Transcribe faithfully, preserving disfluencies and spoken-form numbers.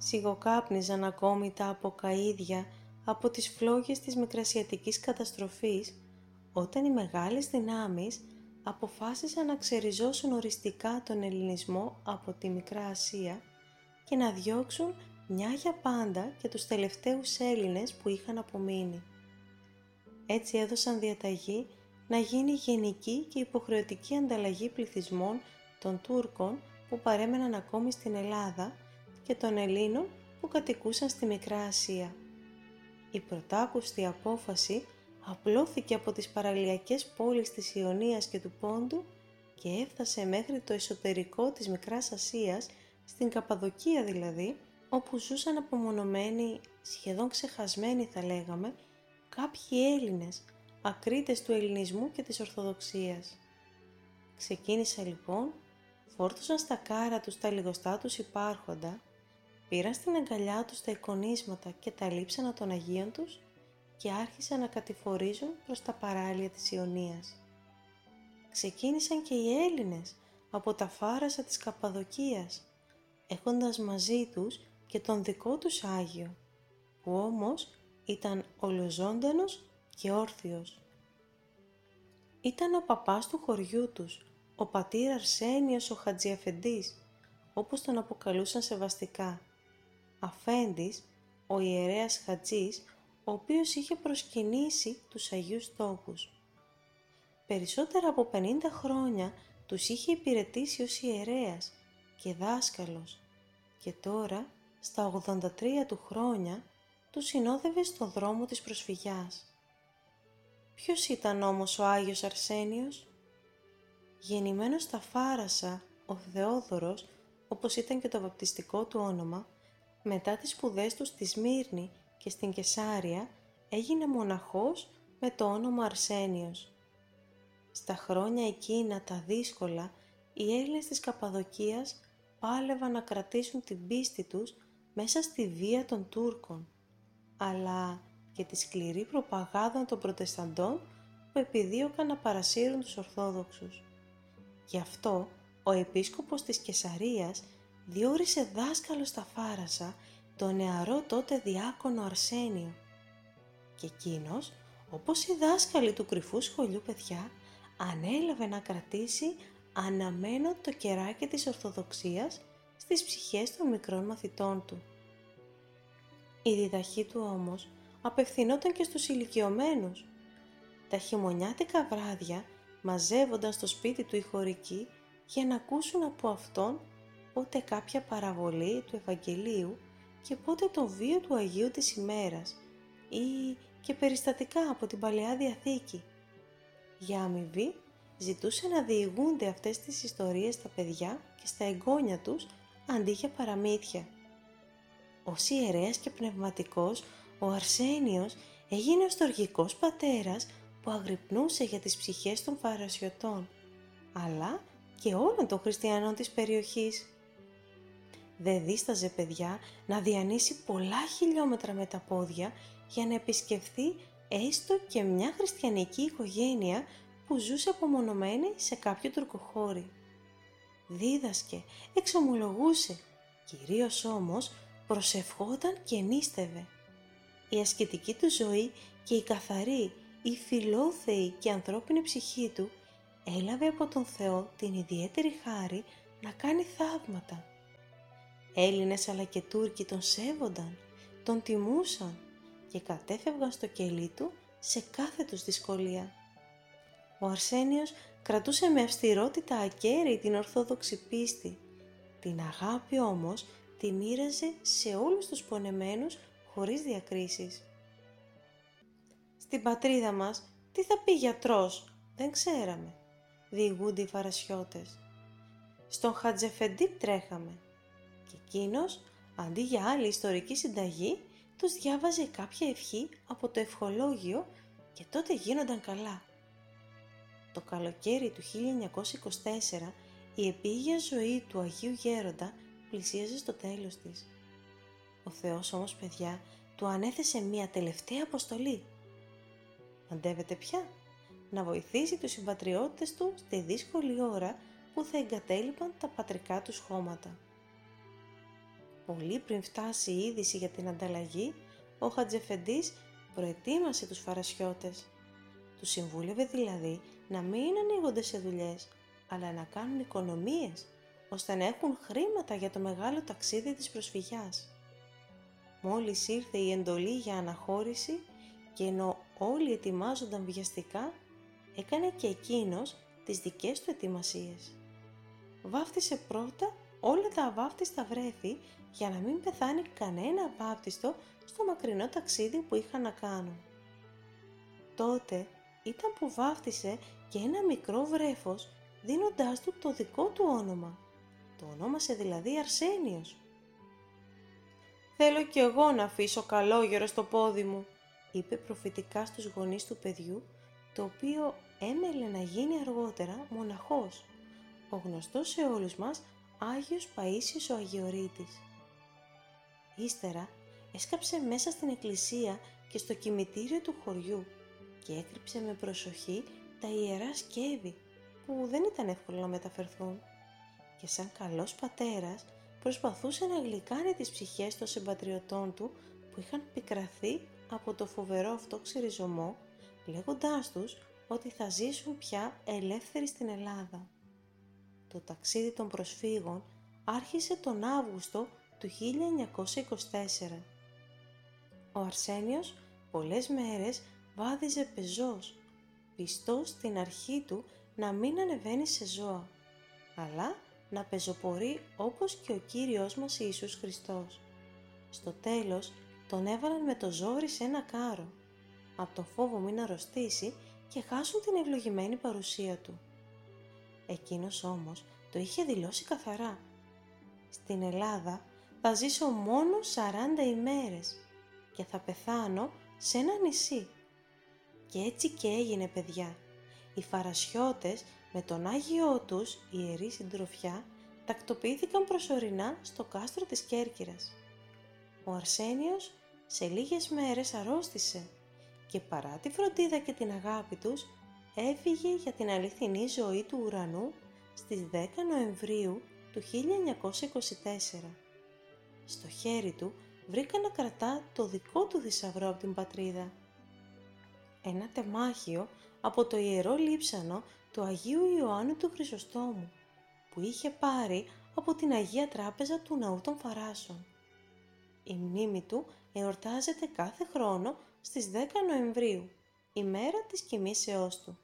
Σιγοκάπνιζαν ακόμη τα αποκαΐδια από τις φλόγες της μικρασιατικής καταστροφής, όταν οι μεγάλες δυνάμεις αποφάσισαν να ξεριζώσουν οριστικά τον Ελληνισμό από τη Μικρά Ασία και να διώξουν μια για πάντα και τους τελευταίους Έλληνες που είχαν απομείνει. Έτσι έδωσαν διαταγή να γίνει γενική και υποχρεωτική ανταλλαγή πληθυσμών των Τούρκων που παρέμεναν ακόμη στην Ελλάδα και των Ελλήνων που κατοικούσαν στη Μικρά Ασία. Η πρωτάκουστη απόφαση απλώθηκε από τις παραλιακές πόλεις της Ιωνίας και του Πόντου και έφτασε μέχρι το εσωτερικό της Μικράς Ασίας, στην Καπαδοκία δηλαδή, όπου ζούσαν απομονωμένοι, σχεδόν ξεχασμένοι θα λέγαμε, κάποιοι Έλληνες, ακρίτες του ελληνισμού και της Ορθοδοξίας. Ξεκίνησαν λοιπόν, φόρτωσαν στα κάρα τους τα λιγοστά τους υπάρχοντα, πήραν στην αγκαλιά τους τα εικονίσματα και τα λείψανα των Αγίων τους και άρχισαν να κατηφορίζουν προς τα παράλια της Ιωνίας. Ξεκίνησαν και οι Έλληνες από τα φάρασα της Καπαδοκίας, έχοντας μαζί τους και τον δικό τους Άγιο, που όμως ήταν ολοζώντανος και όρθιος. Ήταν ο παπάς του χωριού τους, ο πατήρ Αρσένιος ο Χατζιαφεντής, όπως τον αποκαλούσαν σεβαστικά. Αφέντης, ο ιερέας Χατζής, ο οποίος είχε προσκυνήσει τους Αγίους Τόπους. Περισσότερα από πενήντα χρόνια τους είχε υπηρετήσει ως ιερέας και δάσκαλος και τώρα, στα ογδόντα τρία του χρόνια, τους συνόδευε στο δρόμο της προσφυγιάς. Ποιος ήταν όμως ο Άγιος Αρσένιος? Γεννημένος στα Φάρασα, ο Θεόδωρος, όπως ήταν και το βαπτιστικό του όνομα, μετά τις σπουδές του στη Σμύρνη και στην Κεσάρια, έγινε μοναχός με το όνομα Αρσένιος. Στα χρόνια εκείνα τα δύσκολα, οι Έλληνες της Καπαδοκίας πάλευαν να κρατήσουν την πίστη τους μέσα στη βία των Τούρκων, αλλά και τη σκληρή προπαγάνδα των Προτεσταντών που επιδίωκαν να παρασύρουν τους Ορθόδοξους. Γι' αυτό ο επίσκοπος της Κεσαρίας διόρισε δάσκαλο στα Φάρασα τον νεαρό τότε διάκονο Αρσένιο. Και εκείνος, όπως οι δάσκαλοι του κρυφού σχολείου παιδιά, ανέλαβε να κρατήσει αναμένο το κεράκι της Ορθοδοξίας στις ψυχές των μικρών μαθητών του. Η διδαχή του όμως απευθυνόταν και στους ηλικιωμένους. Τα χειμωνιάτικα βράδια μαζεύονταν στο σπίτι του οι χωρικοί για να ακούσουν από αυτόν πότε κάποια παραβολή του Ευαγγελίου και πότε το βίο του Αγίου της ημέρας ή και περιστατικά από την Παλαιά Διαθήκη. Για αμοιβή ζητούσε να διηγούνται αυτές τις ιστορίες στα παιδιά και στα εγγόνια τους αντί για παραμύθια. Ως ιερέας και πνευματικός, ο Αρσένιος έγινε ο στοργικός πατέρας που αγρυπνούσε για τις ψυχές των Φαρασιωτών, αλλά και όλων των χριστιανών της περιοχής. Δεν δίσταζε παιδιά να διανύσει πολλά χιλιόμετρα με τα πόδια για να επισκεφθεί έστω και μια χριστιανική οικογένεια που ζούσε απομονωμένη σε κάποιο τουρκοχώρι. Δίδασκε, εξομολογούσε, κυρίως όμως προσευχόταν και νίστευε. Η ασκητική του ζωή και η καθαρή, η φιλόθεη και ανθρώπινη ψυχή του έλαβε από τον Θεό την ιδιαίτερη χάρη να κάνει θαύματα. Έλληνες αλλά και Τούρκοι τον σέβονταν, τον τιμούσαν και κατέφευγαν στο κελί του σε κάθε τους δυσκολία. Ο Αρσένιος κρατούσε με αυστηρότητα ακέραιη την ορθόδοξη πίστη. Την αγάπη όμως τη μοίραζε σε όλους τους πονεμένους χωρίς διακρίσεις. Στην πατρίδα μας τι θα πει γιατρός, δεν ξέραμε, διηγούνται οι Φαρασιώτες. Στον Χατζεφεντή τρέχαμε και εκείνος, αντί για άλλη ιστορική συνταγή, τους διάβαζε κάποια ευχή από το ευχολόγιο και τότε γίνονταν καλά. Το καλοκαίρι του χίλια εννιακόσια είκοσι τέσσερα η επίγεια ζωή του Αγίου Γέροντα πλησίαζε στο τέλος της. Ο Θεός όμως, παιδιά, του ανέθεσε μία τελευταία αποστολή. Αντέβεται πια να βοηθήσει τους συμπατριώτες του στη δύσκολη ώρα που θα εγκατέλειπαν τα πατρικά τους χώματα. Πολύ πριν φτάσει η είδηση για την ανταλλαγή, ο Χατζεφεντής προετοίμασε τους φαρασιώτες. Τους συμβούλευε δηλαδή να μην ανοίγονται σε δουλειές, αλλά να κάνουν οικονομίες, ώστε να έχουν χρήματα για το μεγάλο ταξίδι της προσφυγιάς. Μόλις ήρθε η εντολή για αναχώρηση και ενώ όλοι ετοιμάζονταν βιαστικά, έκανε και εκείνος τις δικές του ετοιμασίες. Βάφτισε πρώτα όλα τα αβάφτιστα βρέφη για να μην πεθάνει κανένα βάπτιστο στο μακρινό ταξίδι που είχαν να κάνουν. Τότε ήταν που βάφτισε και ένα μικρό βρέφος, δίνοντάς του το δικό του όνομα. Το ονόμασε δηλαδή Αρσένιος. «Θέλω κι εγώ να αφήσω καλόγερο στο πόδι μου», είπε προφητικά στους γονείς του παιδιού, το οποίο έμελε να γίνει αργότερα μοναχός, ο γνωστός σε όλους μας Άγιος Παΐσιος ο Αγιορείτης. Ύστερα έσκαψε μέσα στην εκκλησία και στο κημητήριο του χωριού και έκρυψε με προσοχή τα ιερά σκεύη που δεν ήταν εύκολο να μεταφερθούν, και σαν καλός πατέρας προσπαθούσε να γλυκάνει τις ψυχές των συμπατριωτών του που είχαν πικραθεί από το φοβερό αυτό ξυριζωμό, λέγοντάς τους ότι θα ζήσουν πια ελεύθεροι στην Ελλάδα. Το ταξίδι των προσφύγων άρχισε τον Αύγουστο του χίλια εννιακόσια είκοσι τέσσερα. Ο Αρσένιος πολλές μέρες βάδιζε πεζός, πιστός στην αρχή του να μην ανεβαίνει σε ζώα, αλλά να πεζοπορεί όπως και ο Κύριος μας Ιησούς Χριστός. Στο τέλος τον έβαλαν με το ζόρι σε ένα κάρο, από τον φόβο μην αρρωστήσει και χάσουν την ευλογημένη παρουσία του. Εκείνος όμως το είχε δηλώσει καθαρά. «Στην Ελλάδα θα ζήσω μόνο σαράντα ημέρες και θα πεθάνω σε ένα νησί». Και έτσι και έγινε, παιδιά. Οι φαρασιώτες με τον Άγιό τους ιερή συντροφιά τακτοποιήθηκαν προσωρινά στο κάστρο της Κέρκυρας. Ο Αρσένιος σε λίγες μέρες αρρώστησε και παρά τη φροντίδα και την αγάπη τους έφυγε για την αληθινή ζωή του ουρανού στις δέκα Νοεμβρίου του χίλια εννιακόσια είκοσι τέσσερα. Στο χέρι του βρήκαν να κρατά το δικό του θησαυρό από την πατρίδα. Ένα τεμάχιο από το ιερό λείψανο του Αγίου Ιωάννου του Χρυσοστόμου, που είχε πάρει από την Αγία Τράπεζα του Ναού των Φαράσων. Η μνήμη του εορτάζεται κάθε χρόνο στις δέκα Νοεμβρίου, ημέρα της κοιμήσεώς του.